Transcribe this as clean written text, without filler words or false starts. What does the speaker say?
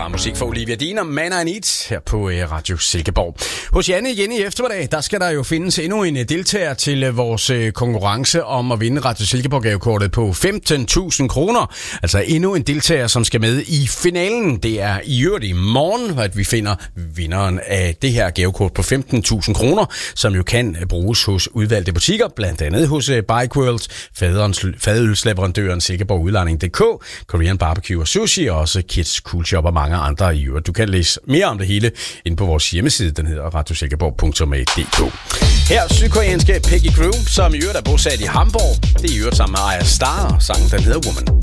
musik for Olivia Dean og Man I Need her på Radio Silkeborg. Hos Jenny i eftermiddag, der skal der jo findes endnu en deltager til vores konkurrence om at vinde Radio Silkeborg-gavekortet på 15.000 kroner. Altså endnu en deltager, som skal med i finalen. Det er i øvrigt i morgen, at vi finder vinderen af det her gavekort på 15.000 kroner, som jo kan bruges hos udvalgte butikker, blandt andet hos Bike World, fadølsleverandøren Silkeborg Udlejning.dk, Korean Barbecue og Sushi, og også Kids Cool Shop og mange andre i øvrigt. Du kan læse mere om det hele inde på vores hjemmeside, den hedder radiosilkeborg.dk. Her sydkoreanske Peggy Crew, som i øvrigt er bosat i Hamburg. Det er i øvrigt sammen med Aya Star, sangen den hedder Woman.